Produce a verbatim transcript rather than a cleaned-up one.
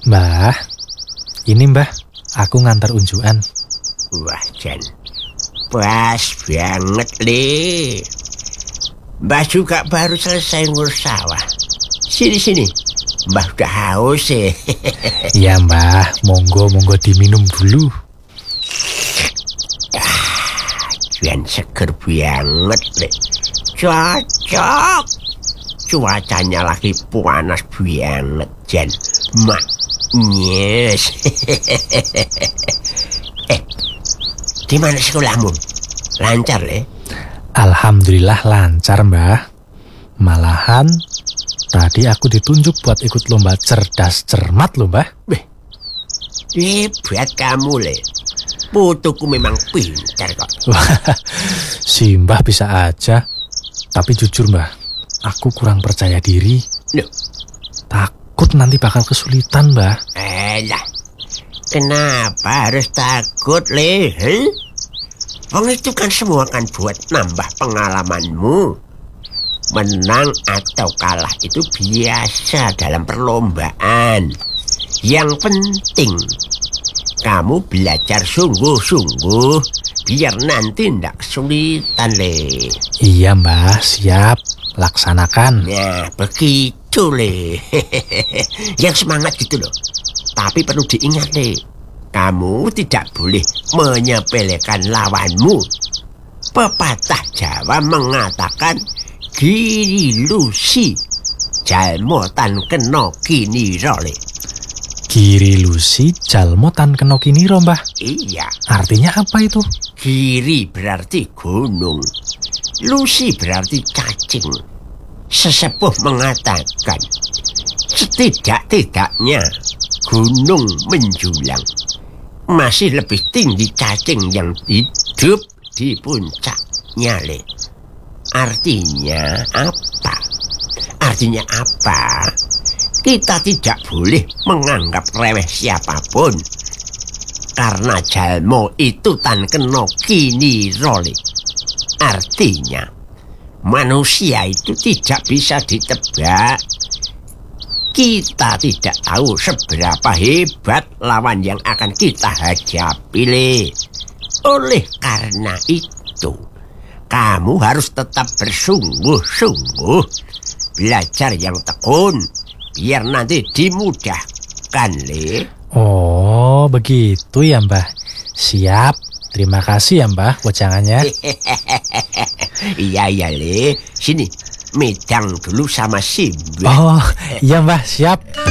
Mbah, ini mbah, aku ngantar unjukan. Wah, Jan, pas banget, Le. Mbah juga baru selesai ngurus sawah. Sini-sini, Mbah udah haus ya. Iya mbah, monggo monggo diminum dulu. Ah, Jan seger banget, Le. Cocok. Cuacanya lagi panas banget, Jan. Mak, yes. Eh, di mana sekolahmu? Lancar, Le? Alhamdulillah lancar mbah. Malahan tadi aku ditunjuk buat ikut lomba cerdas cermat loh mbah. Beh, hebat kamu, Le. Putuku memang pintar kok. Si mbah bisa aja. Tapi jujur mbah, aku kurang percaya diri. Loh, takut nanti bakal kesulitan mbah. Eh lah, kenapa harus takut, Le? Huh? Wong itu kan semua kan buat nambah pengalamanmu. Menang atau kalah itu biasa dalam perlombaan. Yang penting kamu belajar sungguh-sungguh biar nanti ndak kesulitan, Le. Iya mbah, siap. Laksanakan. Nah, begitu, Le. Yang semangat gitu loh. Tapi perlu diingat, Le. Kamu tidak boleh menyepelekan lawanmu. Pepatah Jawa mengatakan giri lusi jalmo tan kena kinira, Le. Giri lusi jalmo tan kena kinira, mbah. Iya. Artinya apa itu? Giri berarti gunung, lusi berarti cacing. Sesepuh mengatakan setidak-tidaknya gunung menjulang masih lebih tinggi cacing yang hidup di puncaknya, Le. Artinya apa? Artinya apa? Kita tidak boleh menganggap remeh siapapun. Karena jalmo itu tan kena kinira, Le. Artinya manusia itu tidak bisa ditebak. Kita tidak tahu seberapa hebat lawan yang akan kita hadapi, Le. Oleh karena itu, kamu harus tetap bersungguh-sungguh, belajar yang tekun, biar nanti dimudahkan, Le. Oh, begitu ya mbah. Siap. Terima kasih ya mbah wejangannya. Iya, iya, Le. Sini, medang dulu sama si Mbah. Oh, iya mbah, siap.